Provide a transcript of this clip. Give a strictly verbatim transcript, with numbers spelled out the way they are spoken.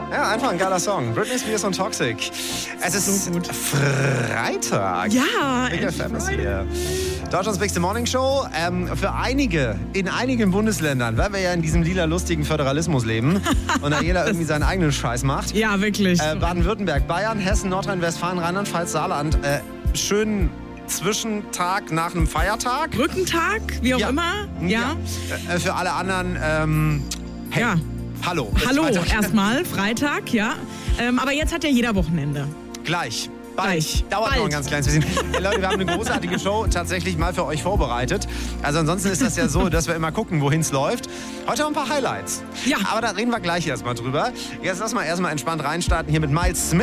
Ja, einfach ein geiler Song. Britney Spears und Toxic. Es ist So gut. Freitag. Ja, Big endlich F M ist Freude. hier. Deutschlands Bigste Morning Show. Ähm, für einige, in einigen Bundesländern, weil wir ja in diesem lila lustigen Föderalismus leben und da jeder irgendwie seinen eigenen Scheiß macht. Ja, wirklich. Äh, Baden-Württemberg, Bayern, Hessen, Nordrhein-Westfalen, Rheinland-Pfalz, Saarland. Äh, schönen Zwischentag nach einem Feiertag. Brückentag, wie auch Ja. immer. Ja. Äh, für alle anderen, ähm, hey, Ja. hallo. Hallo, Freitag. erstmal, Freitag, ja. Ähm, aber jetzt hat ja jeder Wochenende. Gleich. Bald. Gleich. Dauert Bald. noch ein ganz kleines bisschen. Hey, Leute, wir haben eine großartige Show tatsächlich mal für euch vorbereitet. Also ansonsten ist das ja so, dass wir immer gucken, wohin es läuft. Heute haben wir ein paar Highlights. Ja. Aber da reden wir gleich erstmal drüber. Jetzt lass mal erstmal entspannt reinstarten hier mit Miles Smith.